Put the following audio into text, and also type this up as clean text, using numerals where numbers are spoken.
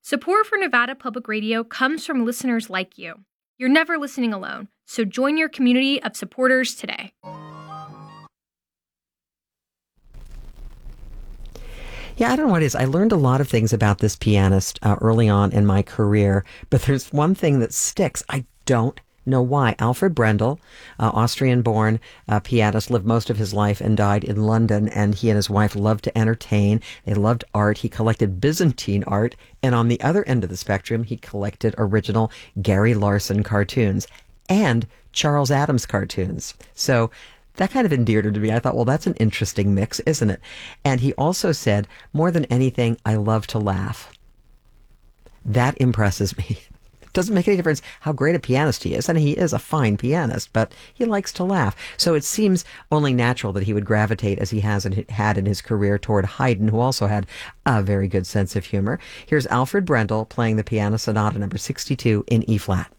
Support for Nevada Public Radio comes from listeners like you. You're never listening alone, so join your community of supporters today. Yeah, I don't know what it is. I learned a lot of things about this pianist early on in my career, but there's one thing that sticks. I don't know why. Alfred Brendel, Austrian-born pianist, lived most of his life and died in London, and he and his wife loved to entertain. They loved art. He collected Byzantine art, and on the other end of the spectrum, he collected original Gary Larson cartoons and Charles Addams cartoons. So that kind of endeared him to me. I thought, well, that's an interesting mix, isn't it? And he also said, more than anything, I love to laugh. That impresses me. It doesn't make any difference how great a pianist he is, and he is a fine pianist, but he likes to laugh. So it seems only natural that he would gravitate, as he had in his career, toward Haydn, who also had a very good sense of humor. Here's Alfred Brendel playing the Piano Sonata number 62 in E-flat.